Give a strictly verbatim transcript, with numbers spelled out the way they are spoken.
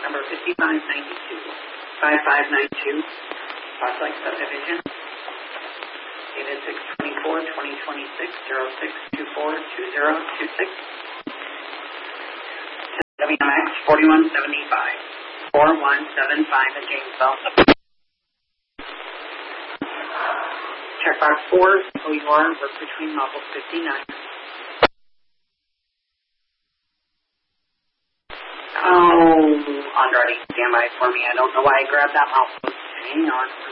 number fifty-five ninety-two, fifty-five ninety-two, Fox Lake subdivision, dated six twenty-four twenty twenty-six, zero six two four two zero two six. W M X forty-one seventy-five, four one seven five at Jamesville. Checkbox four, O U R, work between levels fifty-nine. Oh, Andrade, stand by for me. I don't know why I grabbed that mouse. Hang on.